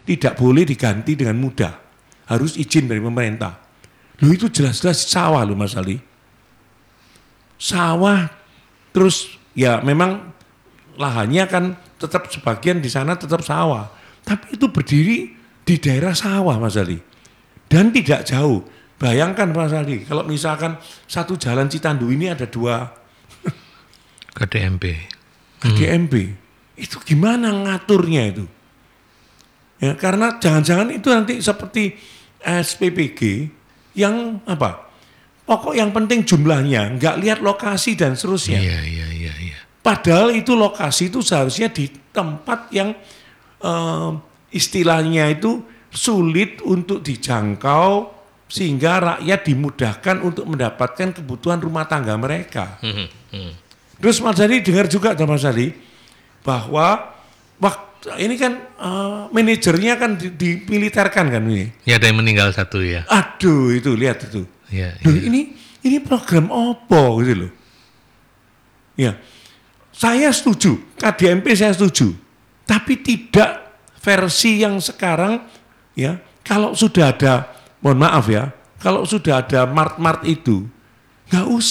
tidak boleh diganti dengan mudah. Harus izin dari pemerintah. Loh itu jelas-jelas sawah loh Mas Ali. Sawah terus ya memang lahannya kan tetap sebagian di sana tetap sawah. Tapi itu berdiri di daerah sawah Mas Ali. Dan tidak jauh. Bayangkan Mas Ali, kalau misalkan satu jalan Citandu ini ada 2 KDMP. Itu gimana ngaturnya itu? Ya, karena jangan-jangan itu nanti seperti SPPG yang apa? Pokok yang penting jumlahnya, nggak lihat lokasi dan seterusnya. Iya. Padahal itu lokasi itu seharusnya di tempat yang istilahnya itu sulit untuk dijangkau sehingga rakyat dimudahkan untuk mendapatkan kebutuhan rumah tangga mereka. Terus Mas Ali dengar juga Mas Ali bahwa ini kan manajernya kan dimiliterkan kan ini. Ya ada yang meninggal 1 ya. Aduh itu lihat itu. Ya, Loh, ya. ini program apa gitu loh. Ya. Saya setuju, KDMP saya setuju. Tapi tidak versi yang sekarang ya. Kalau sudah ada, mohon maaf ya, kalau sudah ada mart-mart itu